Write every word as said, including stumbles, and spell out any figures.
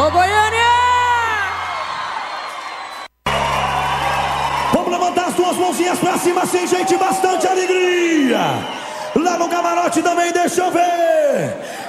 Alô, Goiânia! Vamos levantar as duas mãozinhas pra cima assim, gente, bastante alegria. Lá no camarote também, deixa eu ver.